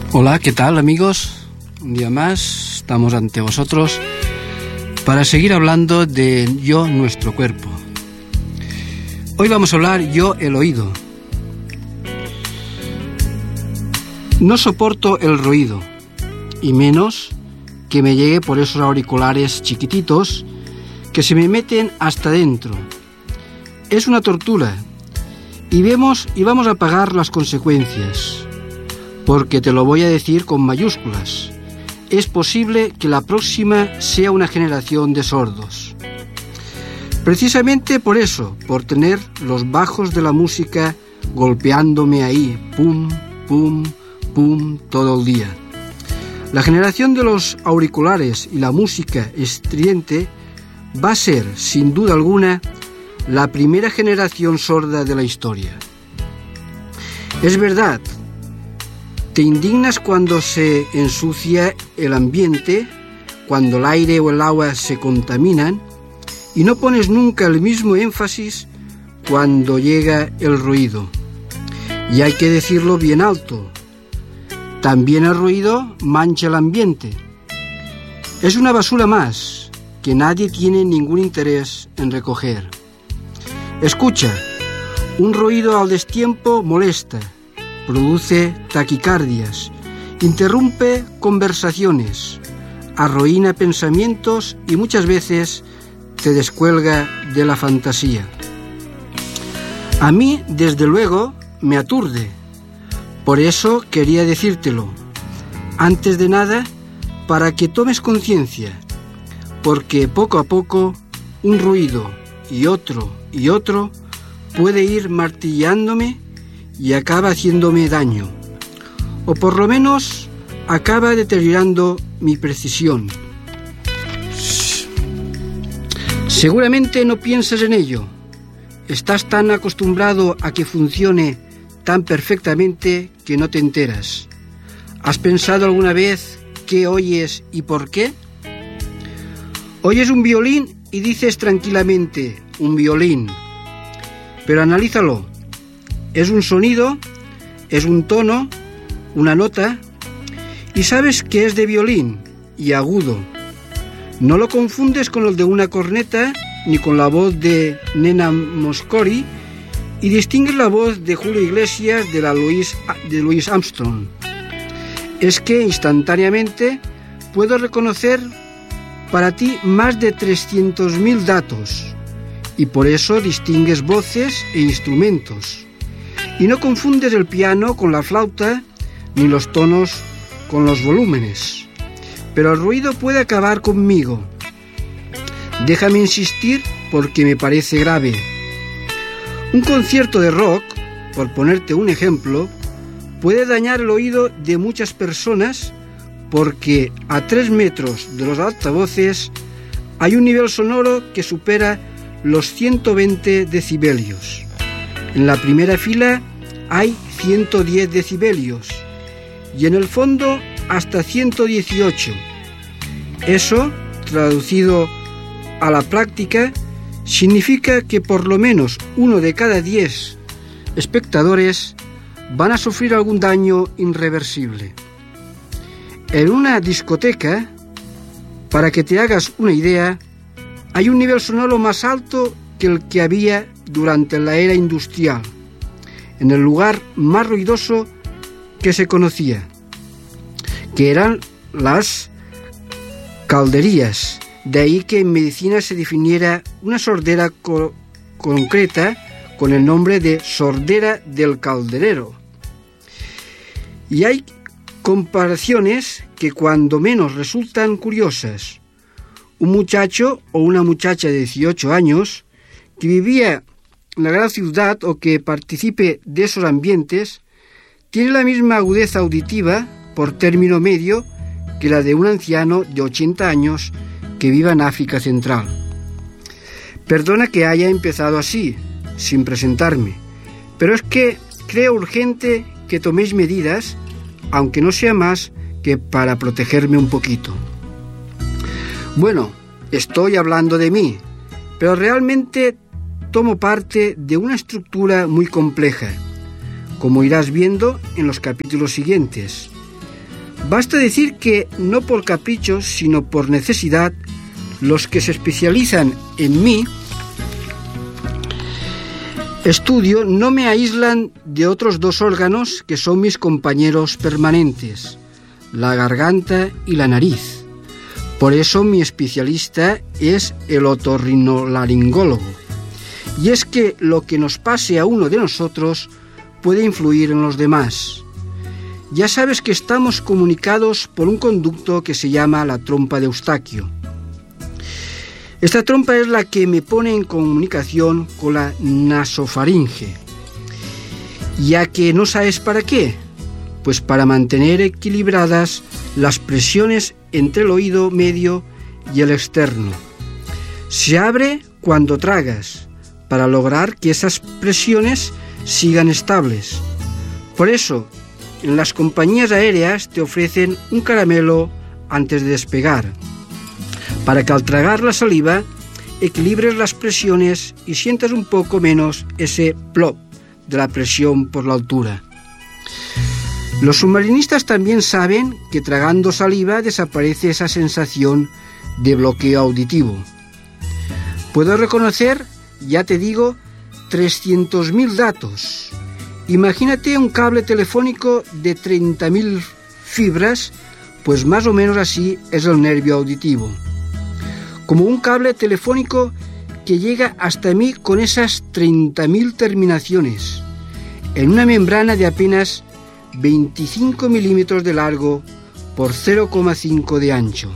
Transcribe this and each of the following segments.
Hola, ¿qué tal, amigos? Un día más estamos ante vosotros para seguir hablando de yo, nuestro cuerpo. Hoy vamos a hablar yo, el oído. No soporto el ruido, y menos que me llegue por esos auriculares chiquititos que se me meten hasta dentro. Es una tortura, y vamos a pagar las consecuencias. Porque te lo voy a decir con mayúsculas. Es posible que la próxima sea una generación de sordos. Precisamente por eso, por tener los bajos de la música golpeándome ahí, pum, pum, pum, todo el día. La generación de los auriculares y la música estridente va a ser, sin duda alguna, la primera generación sorda de la historia. Es verdad. Te indignas cuando se ensucia el ambiente, cuando el aire o el agua se contaminan, y no pones nunca el mismo énfasis cuando llega el ruido. Y hay que decirlo bien alto. También el ruido mancha el ambiente. Es una basura más que nadie tiene ningún interés en recoger. Escucha, un ruido al destiempo molesta. Produce taquicardias, interrumpe conversaciones, arruina pensamientos y muchas veces te descuelga de la fantasía. A mí, desde luego, me aturde. Por eso quería decírtelo. Antes de nada, para que tomes conciencia, porque poco a poco un ruido y otro puede ir martillándome y acaba haciéndome daño, o por lo menos acaba deteriorando mi precisión. Seguramente no piensas en ello. Estás tan acostumbrado a que funcione tan perfectamente que no te enteras. ¿Has pensado alguna vez qué oyes y por qué? Oyes un violín y dices tranquilamente, un violín. Pero analízalo. Es un sonido, es un tono, una nota, y sabes que es de violín y agudo. No lo confundes con el de una corneta ni con la voz de Nena Mosconi, y distingues la voz de Julio Iglesias de Louis Armstrong. Es que instantáneamente puedo reconocer para ti más de 300.000 datos, y por eso distingues voces e instrumentos. Y no confundes el piano con la flauta, ni los tonos con los volúmenes. Pero el ruido puede acabar conmigo. Déjame insistir porque me parece grave. Un concierto de rock, por ponerte un ejemplo, puede dañar el oído de muchas personas porque a 3 metros de los altavoces hay un nivel sonoro que supera los 120 decibelios. En la primera fila hay 110 decibelios y en el fondo hasta 118. Eso, traducido a la práctica, significa que por lo menos 1 de cada 10 espectadores van a sufrir algún daño irreversible. En una discoteca, para que te hagas una idea, hay un nivel sonoro más alto que el que había durante la era industrial, en el lugar más ruidoso que se conocía, que eran las calderías. De ahí que en medicina se definiera una sordera concreta con el nombre de sordera del calderero. Y hay comparaciones que cuando menos resultan curiosas. Un muchacho o una muchacha de 18 años que vivía en la gran ciudad o que participe de esos ambientes tiene la misma agudeza auditiva por término medio que la de un anciano de 80 años que viva en África Central. Perdona que haya empezado así, sin presentarme, pero es que creo urgente que toméis medidas, aunque no sea más que para protegerme un poquito. Bueno, estoy hablando de mí, pero realmente tomo parte de una estructura muy compleja, como irás viendo en los capítulos siguientes. Basta decir que no por capricho, sino por necesidad, los que se especializan en mi estudio no me aíslan de otros dos órganos que son mis compañeros permanentes, la garganta y la nariz. Por eso mi especialista es el otorrinolaringólogo. Y es que lo que nos pase a uno de nosotros puede influir en los demás. Ya sabes que estamos comunicados por un conducto que se llama la trompa de Eustaquio. Esta trompa es la que me pone en comunicación con la nasofaringe. ¿Ya que no sabes para qué? Pues para mantener equilibradas las presiones entre el oído medio y el externo. Se abre cuando tragas, para lograr que esas presiones sigan estables. Por eso, en las compañías aéreas te ofrecen un caramelo antes de despegar, para que al tragar la saliva equilibres las presiones y sientas un poco menos ese plop de la presión por la altura. Los submarinistas también saben que tragando saliva desaparece esa sensación de bloqueo auditivo. Puedo reconocer, ya te digo, 300.000 datos. Imagínate un cable telefónico de 30.000 fibras, pues más o menos así es el nervio auditivo. Como un cable telefónico que llega hasta mí con esas 30.000 terminaciones, en una membrana de apenas 25 milímetros de largo por 0,5 de ancho.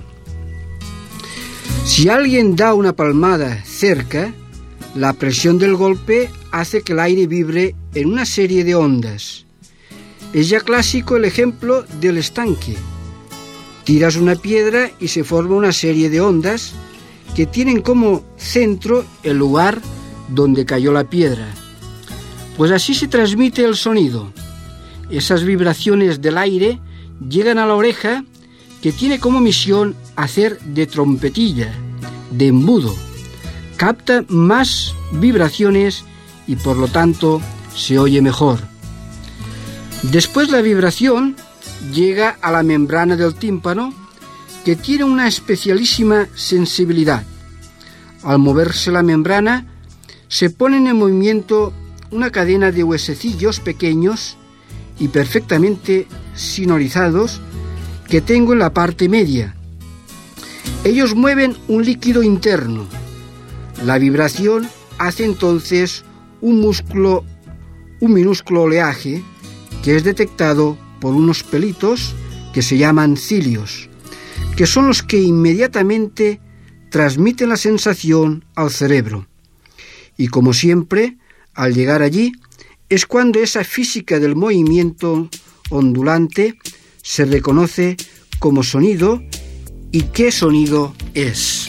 Si alguien da una palmada cerca, la presión del golpe hace que el aire vibre en una serie de ondas. Es ya clásico el ejemplo del estanque. Tiras una piedra y se forma una serie de ondas que tienen como centro el lugar donde cayó la piedra. Pues así se transmite el sonido. Esas vibraciones del aire llegan a la oreja, que tiene como misión hacer de trompetilla, de embudo. Capta más vibraciones y por lo tanto se oye mejor. Después la vibración llega a la membrana del tímpano, que tiene una especialísima sensibilidad. Al moverse la membrana, se ponen en movimiento una cadena de huesecillos pequeños y perfectamente sinorizados que tengo en la parte media. Ellos mueven un líquido interno. La vibración hace entonces un minúsculo oleaje que es detectado por unos pelitos que se llaman cilios, que son los que inmediatamente transmiten la sensación al cerebro. Y como siempre, al llegar allí, es cuando esa física del movimiento ondulante se reconoce como sonido. ¿Y qué sonido es?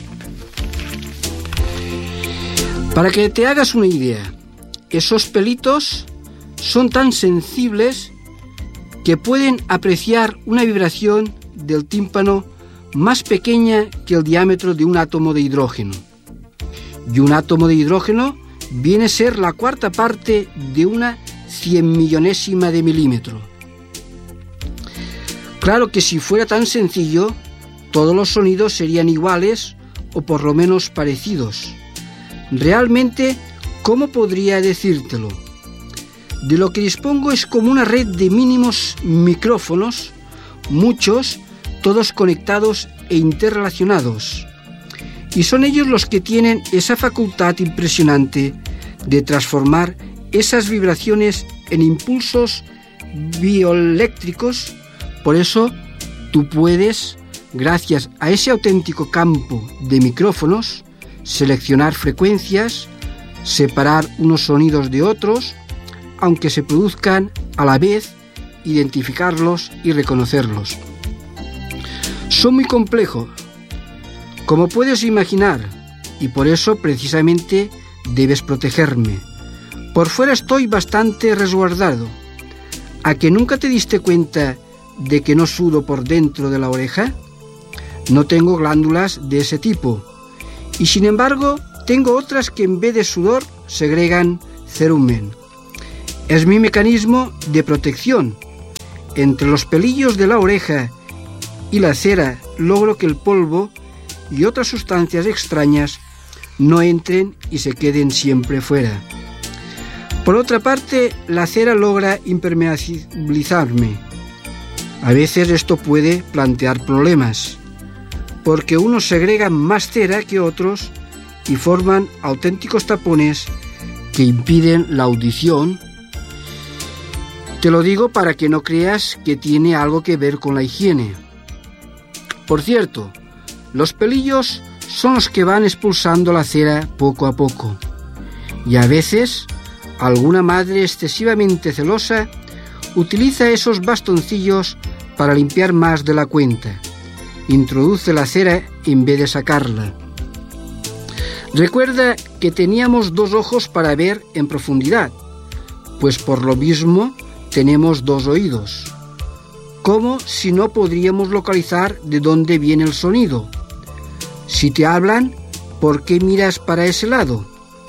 Para que te hagas una idea, esos pelitos son tan sensibles que pueden apreciar una vibración del tímpano más pequeña que el diámetro de un átomo de hidrógeno. Y un átomo de hidrógeno viene a ser la cuarta parte de una 100.000.000ésima de milímetro. Claro que si fuera tan sencillo, todos los sonidos serían iguales o por lo menos parecidos. Realmente, ¿cómo podría decírtelo? De lo que dispongo es como una red de mínimos micrófonos, muchos, todos conectados e interrelacionados. Y son ellos los que tienen esa facultad impresionante de transformar esas vibraciones en impulsos bioeléctricos. Por eso tú puedes, gracias a ese auténtico campo de micrófonos, seleccionar frecuencias, separar unos sonidos de otros, aunque se produzcan a la vez, identificarlos y reconocerlos. Son muy complejos, como puedes imaginar, y por eso precisamente debes protegerme. Por fuera estoy bastante resguardado. ¿A que nunca te diste cuenta de que no sudo por dentro de la oreja? No tengo glándulas de ese tipo, y sin embargo tengo otras que en vez de sudor segregan cerumen. Es mi mecanismo de protección. entre los pelillos de la oreja y la cera logro que el polvo y otras sustancias extrañas no entren y se queden siempre fuera. Por otra parte, la cera logra impermeabilizarme. A veces esto puede plantear problemas, porque unos segregan más cera que otros y forman auténticos tapones que impiden la audición. Te lo digo para que no creas que tiene algo que ver con la higiene. Por cierto, los pelillos son los que van expulsando la cera poco a poco. Y a veces, alguna madre excesivamente celosa utiliza esos bastoncillos para limpiar más de la cuenta. Introduce la cera en vez de sacarla. Recuerda que teníamos 2 ojos para ver en profundidad, pues por lo mismo tenemos 2 oídos. ¿Cómo si no podríamos localizar de dónde viene el sonido? Si te hablan, ¿por qué miras para ese lado?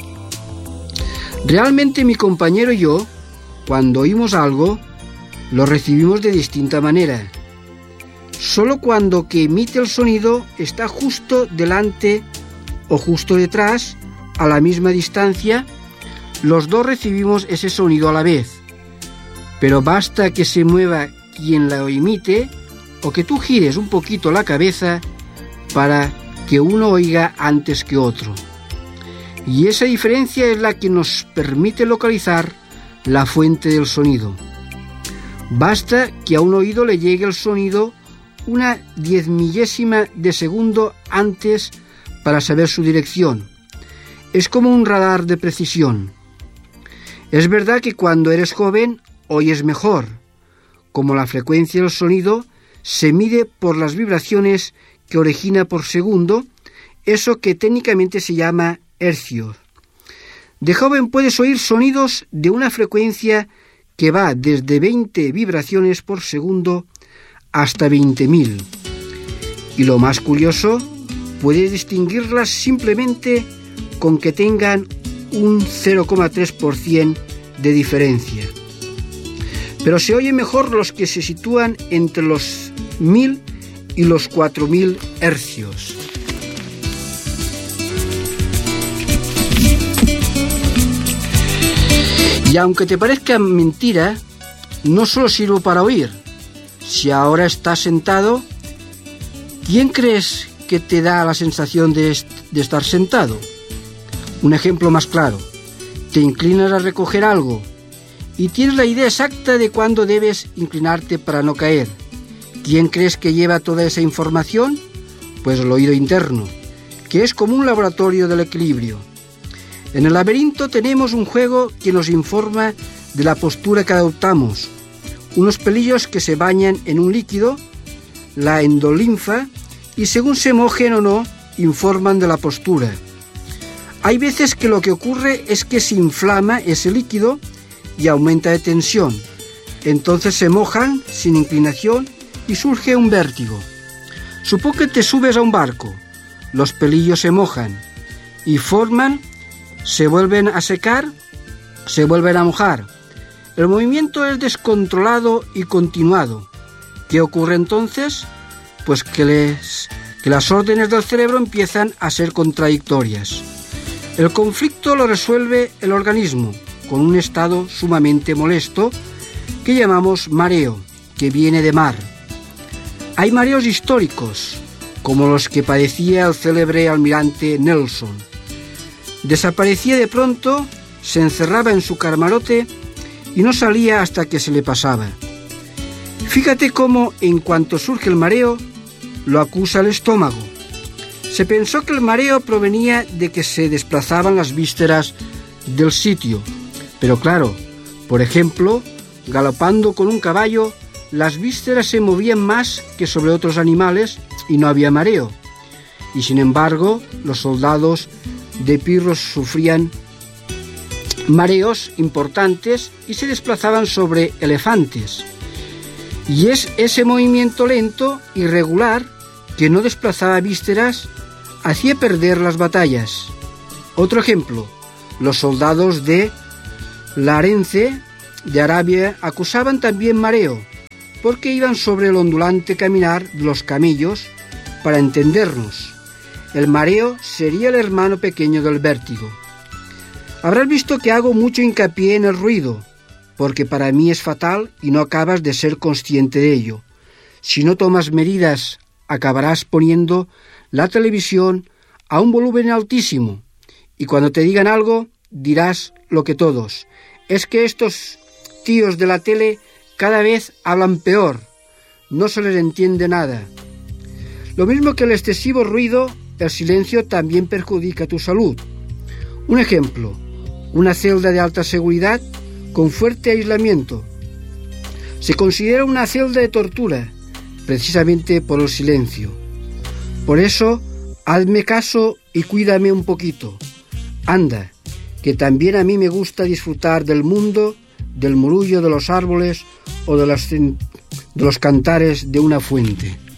Realmente mi compañero y yo, cuando oímos algo, lo recibimos de distinta manera. Solo cuando que emite el sonido está justo delante o justo detrás, a la misma distancia, los 2 recibimos ese sonido a la vez. Pero basta que se mueva quien la emite o que tú gires un poquito la cabeza para que uno oiga antes que otro. Y esa diferencia es la que nos permite localizar la fuente del sonido. Basta que a un oído le llegue el sonido una 10/1000 de segundo antes para saber su dirección. Es como un radar de precisión. Es verdad que cuando eres joven oyes mejor. Como la frecuencia del sonido se mide por las vibraciones que origina por segundo, eso que técnicamente se llama hercios. De joven puedes oír sonidos de una frecuencia que va desde 20 vibraciones por segundo hasta 20.000. Y lo más curioso, puedes distinguirlas simplemente con que tengan un 0,3% de diferencia. Pero se oyen mejor los que se sitúan entre los 1000 y los 4000 hercios. Y aunque te parezca mentira, no solo sirvo para oír. Si ahora estás sentado, ¿quién crees que te da la sensación de estar sentado? Un ejemplo más claro. Te inclinas a recoger algo y tienes la idea exacta de cuándo debes inclinarte para no caer. ¿Quién crees que lleva toda esa información? Pues el oído interno, que es como un laboratorio del equilibrio. En el laberinto tenemos un juego que nos informa de la postura que adoptamos, unos pelillos que se bañan en un líquido, la endolinfa, y según se mojen o no, informan de la postura. Hay veces que lo que ocurre es que se inflama ese líquido y aumenta de tensión. Entonces se mojan sin inclinación y surge un vértigo. Supón que te subes a un barco, los pelillos se mojan y se vuelven a secar, se vuelven a mojar. El movimiento es descontrolado y continuado. ¿Qué ocurre entonces? Pues que las órdenes del cerebro empiezan a ser contradictorias. El conflicto lo resuelve el organismo con un estado sumamente molesto que llamamos mareo, que viene de mar. Hay mareos históricos, como los que padecía el célebre almirante Nelson. Desaparecía de pronto, se encerraba en su camarote y no salía hasta que se le pasaba. Fíjate cómo, en cuanto surge el mareo, lo acusa el estómago. Se pensó que el mareo provenía de que se desplazaban las vísceras del sitio. Pero claro, por ejemplo, galopando con un caballo, las vísceras se movían más que sobre otros animales y no había mareo. Y sin embargo, los soldados de Pirro sufrían mareos importantes y se desplazaban sobre elefantes. Y es ese movimiento lento, irregular, que no desplazaba vísceras, hacía perder las batallas. Otro ejemplo, los soldados de Larence, de Arabia, acusaban también mareo, porque iban sobre el ondulante caminar de los camellos. Para entendernos, el mareo sería el hermano pequeño del vértigo. Habrás visto que hago mucho hincapié en el ruido, porque para mí es fatal y no acabas de ser consciente de ello. Si no tomas medidas, acabarás poniendo la televisión a un volumen altísimo, y cuando te digan algo, dirás lo que todos. Es que estos tíos de la tele cada vez hablan peor, no se les entiende nada. Lo mismo que el excesivo ruido, el silencio también perjudica tu salud. Un ejemplo, una celda de alta seguridad con fuerte aislamiento. Se considera una celda de tortura, precisamente por el silencio. Por eso, hazme caso y cuídame un poquito. Anda, que también a mí me gusta disfrutar del mundo, del murullo de los árboles o de los cantares de una fuente.